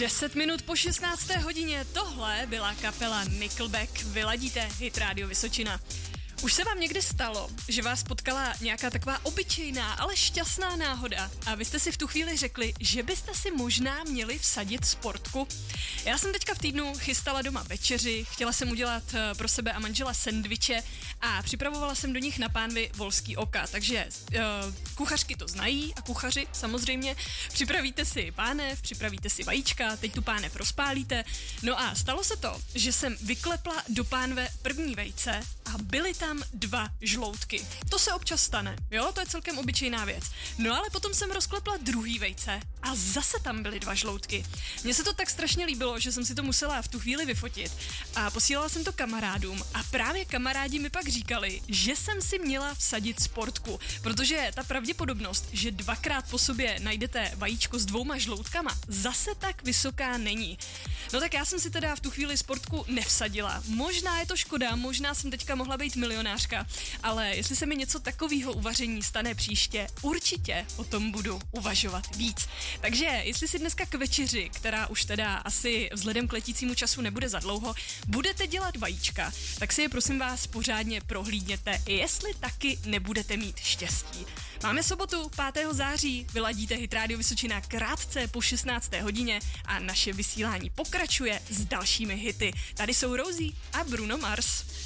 10 minut po 16. hodině, tohle byla kapela Nickelback, vyladíte Hit Radio Vysočina. Už se vám někdy stalo, že vás potkala nějaká taková obyčejná, ale šťastná náhoda a vy jste si v tu chvíli řekli, že byste si možná měli vsadit sportku? Já jsem teďka v týdnu chystala doma večeři, chtěla jsem udělat pro sebe a manžela sendviče a připravovala jsem do nich na pánvi volský oka, takže kuchařky to znají a kuchaři samozřejmě. Připravíte si pánev, připravíte si vajíčka, teď tu pánev rozpálíte. No a stalo se to, že jsem vyklepla do pánve první vejce a byly tam 2 žloutky. To se občas stane, jo, to je celkem obyčejná věc. No ale potom jsem rozklepla druhý vejce a zase tam byly 2 žloutky. Mně se to tak strašně líbilo, že jsem si to musela v tu chvíli vyfotit a posílala jsem to kamarádům a právě kamarádi mi pak říkali, že jsem si měla vsadit sportku, protože ta pravděpodobnost, že 2krát po sobě najdete vajíčko s 2 žloutkama, zase tak vysoká není. No tak já jsem si teda v tu chvíli sportku nevsadila. Možná je to škoda, možná jsem teďka mohla být milionářka, ale jestli se mi něco takového uvaření stane příště, určitě o tom budu uvažovat víc. Takže jestli si dneska k večeři, která už teda asi vzhledem k letícímu času nebude za dlouho, budete dělat vajíčka, tak si je prosím vás pořádně prohlídněte, jestli taky nebudete mít štěstí. Máme sobotu 5. září, vyladíte Hit Radio Vysočina krátce po 16. hodině a naše vysílání pokračuje s dalšími hity. Tady jsou Rosie a Bruno Mars.